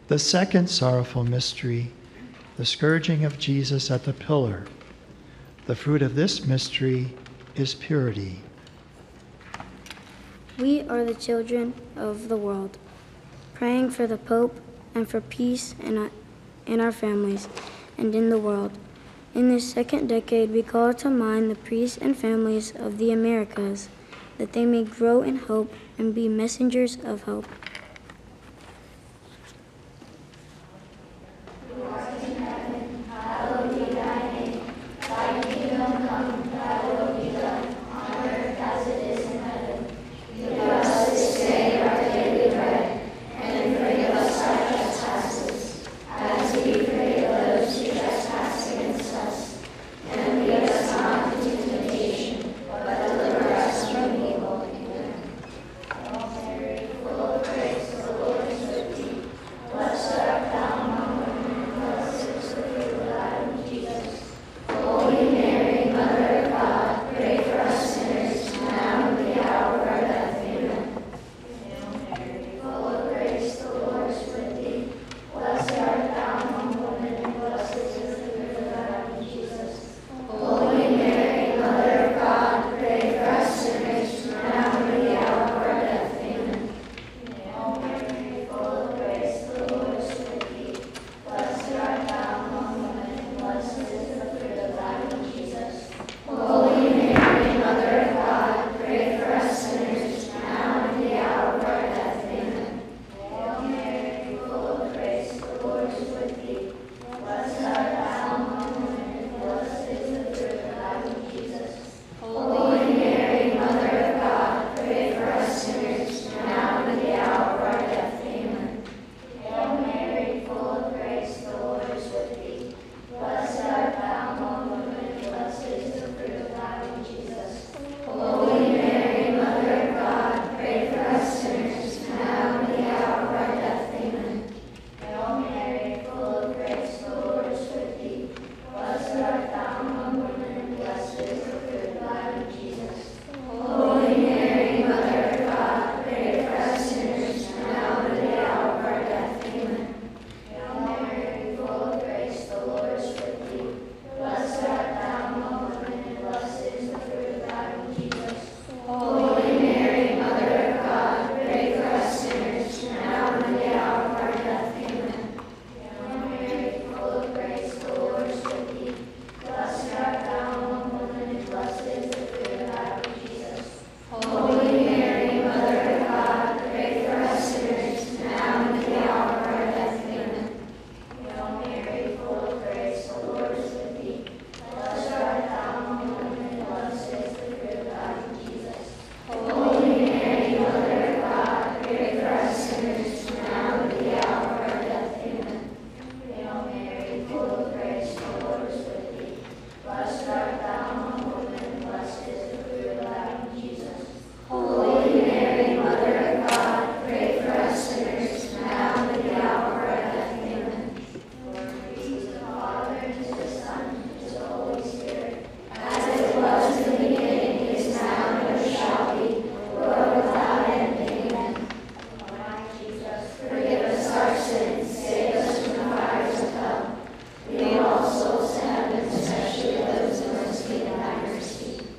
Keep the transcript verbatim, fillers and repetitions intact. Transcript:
The second sorrowful mystery, the scourging of Jesus at the pillar. The fruit of this mystery is purity. We are the children of the world, praying for the Pope and for peace in our, in our families and in the world. In this second decade, we call to mind the priests and families of the Americas, that they may grow in hope and be messengers of hope.